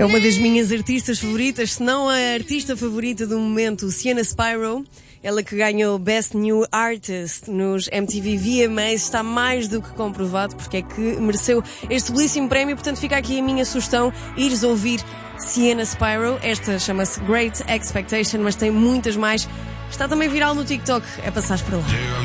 É uma das minhas artistas favoritas, se não a artista favorita do momento, Sienna Spyro. Ela que ganhou Best New Artist nos MTV VMAs, está mais do que comprovado porque é que mereceu este belíssimo prémio. Portanto, fica aqui a minha sugestão, ires ouvir Sienna Spyro. Esta chama-se Great Expectation, mas tem muitas mais. Está também viral no TikTok, é passares por lá.